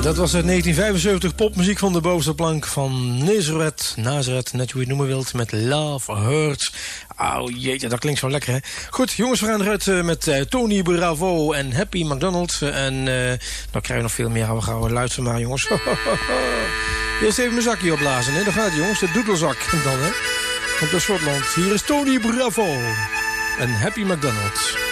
Dat was uit 1975 popmuziek van de bovenste plank van Nazareth, net hoe je het noemen wilt, met Love Hurts. Oh jeetje, dat klinkt zo lekker, hè? Goed, jongens, we gaan eruit met Tony Bravo en Happy McDonald. En dan krijgen we nog veel meer. We gaan luisteren maar, jongens. Eerst even mijn zakje opblazen, hè? Daar gaat hij, jongens, de doedelzak dan, hè? Komt uit Schotland. Hier is Tony Bravo en Happy McDonald.